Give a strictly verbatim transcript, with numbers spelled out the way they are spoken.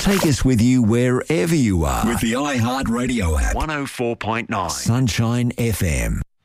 Take us with you wherever you are with the iHeartRadio app. one oh four point nine Sunshine F M.